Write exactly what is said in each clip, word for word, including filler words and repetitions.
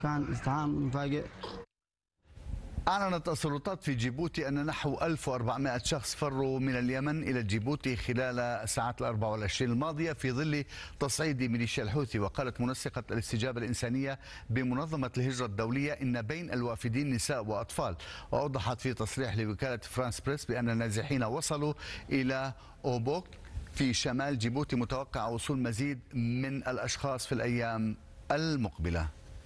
كان ازدحام مفاجئ. أعلنت السلطات في جيبوتي أن نحو ألف وأربعمائة شخص فروا من اليمن إلى جيبوتي خلال الساعات الأربع والعشرين الماضية في ظل تصعيد ميليشيا الحوثي. وقالت منسقة الاستجابة الإنسانية بمنظمة الهجرة الدولية إن بين الوافدين نساء وأطفال. وأوضحت في تصريح لوكالة فرانس بريس بأن النازحين وصلوا إلى أوبوك في شمال جيبوتي، متوقع وصول مزيد من الأشخاص في الأيام المقبلة.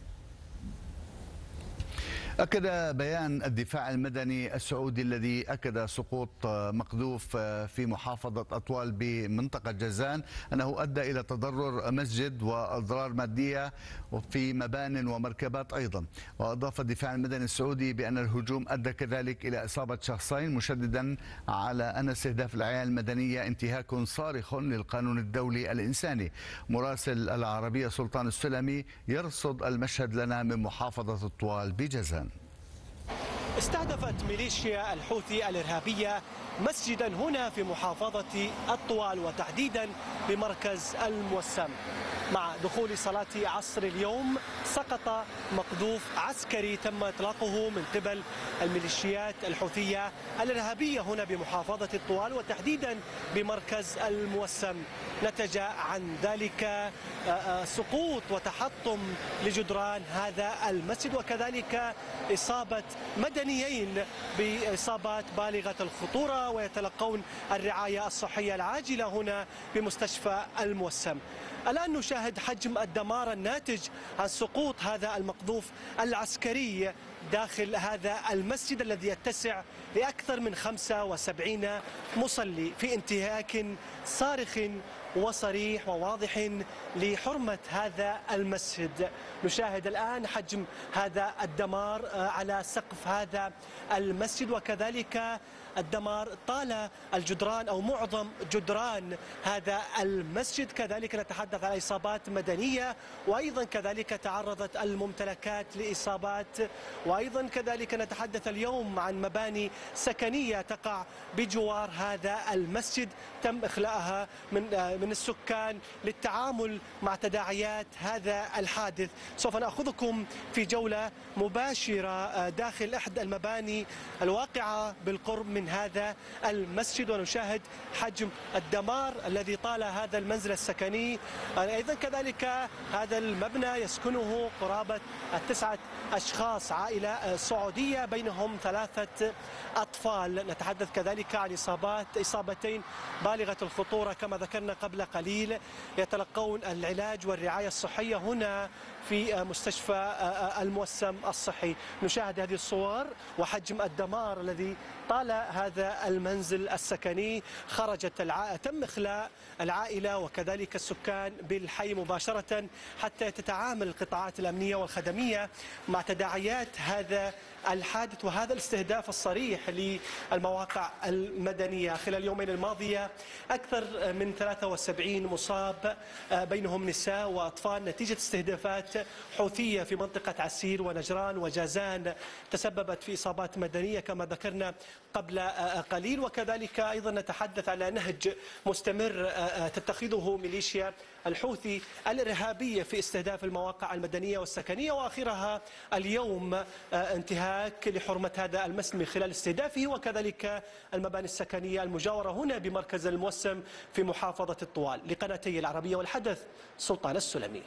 أكد بيان الدفاع المدني السعودي الذي أكد سقوط مقذوف في محافظة أطوال بمنطقة جازان أنه أدى إلى تضرر مسجد وأضرار مادية في مبان ومركبات أيضا. وأضاف الدفاع المدني السعودي بأن الهجوم أدى كذلك إلى إصابة شخصين، مشددا على أن استهداف الأعيان المدنية انتهاك صارخ للقانون الدولي الإنساني. مراسل العربية سلطان السلمي يرصد المشهد لنا من محافظة أطوال بجازان. استهدفت ميليشيا الحوثي الإرهابية مسجدا هنا في محافظة الطوال وتحديدا بمركز الموسم. مع دخول صلاة عصر اليوم سقط مقذوف عسكري تم إطلاقه من قبل الميليشيات الحوثية الإرهابية هنا بمحافظة الطوال وتحديدا بمركز الموسم. نتج عن ذلك سقوط وتحطم لجدران هذا المسجد وكذلك إصابة مدنيين بإصابات بالغة الخطورة ويتلقون الرعاية الصحية العاجلة هنا بمستشفى الموسم. الآن نشاهد حجم الدمار الناتج عن سقوط هذا المقذوف العسكري داخل هذا المسجد الذي يتسع لأكثر من خمسة وسبعين مصلي في انتهاك صارخ وصريح وواضح لحرمة هذا المسجد. نشاهد الآن حجم هذا الدمار على سقف هذا المسجد وكذلك الدمار طال الجدران أو معظم جدران هذا المسجد. كذلك نتحدث عن إصابات مدنية وأيضا كذلك تعرضت الممتلكات لإصابات، وأيضا كذلك نتحدث اليوم عن مباني سكنية تقع بجوار هذا المسجد تم إخلاءها من من السكان للتعامل مع تداعيات هذا الحادث. سوف نأخذكم في جولة مباشرة داخل إحدى المباني الواقعة بالقرب من هذا المسجد ونشاهد حجم الدمار الذي طال هذا المنزل السكني. أيضا كذلك هذا المبنى يسكنه قرابة التسعة أشخاص، عائلة سعودية بينهم ثلاثة أطفال. نتحدث كذلك عن إصابات إصابتين بالغة الخطورة كما ذكرنا قبل قليل، يتلقون العلاج والرعاية الصحية هنا في مستشفى الموسم الصحي. نشاهد هذه الصور وحجم الدمار الذي طال هذا المنزل السكني. خرجت الع... تم إخلاء العائلة وكذلك السكان بالحي مباشرة حتى تتعامل القطاعات الأمنية والخدمية مع تداعيات هذا الحادث وهذا الاستهداف الصريح للمواقع المدنية. خلال اليومين الماضية أكثر من ثلاثة وسبعين مصاب بينهم نساء وأطفال نتيجة استهدافات حوثية في منطقة عسير ونجران وجازان تسببت في إصابات مدنية كما ذكرنا قبل قليل. وكذلك أيضا نتحدث على نهج مستمر تتخذه ميليشيا الحوثي الإرهابية في استهداف المواقع المدنية والسكنية، وآخرها اليوم انتهاك لحرمة هذا المسجد من خلال استهدافه وكذلك المباني السكنية المجاورة هنا بمركز الموسم في محافظة الطوال. لقناتي العربية والحدث سلطان السلمي.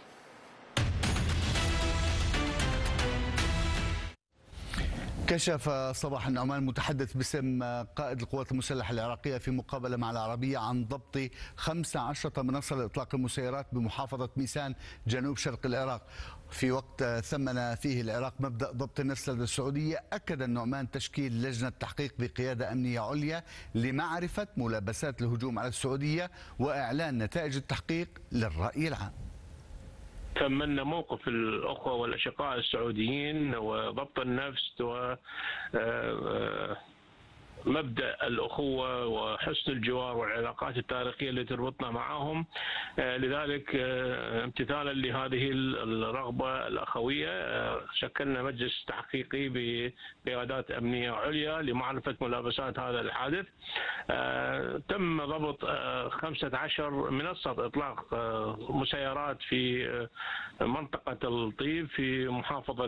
كشف صباح النعمان متحدث باسم قائد القوات المسلحة العراقية في مقابلة مع العربية عن ضبط خمس عشرة منصة لإطلاق المسيرات بمحافظة ميسان جنوب شرق العراق في وقت ثمن فيه العراق مبدأ ضبط النفس لدى السعودية. أكد النعمان تشكيل لجنة تحقيق بقيادة أمنية عليا لمعرفة ملابسات الهجوم على السعودية وإعلان نتائج التحقيق للرأي العام. ثمنا موقف الأخوة والأشقاء السعوديين وضبط النفس و مبدأ الأخوة وحسن الجوار والعلاقات التاريخية اللي تربطنا معهم. لذلك امتثالا لهذه الرغبة الأخوية شكلنا مجلس تحقيقي بقيادات أمنية عليا لمعرفة ملابسات هذا الحادث. تم ضبط خمسة عشر منصة إطلاق مسيرات في منطقة الطيب في محافظة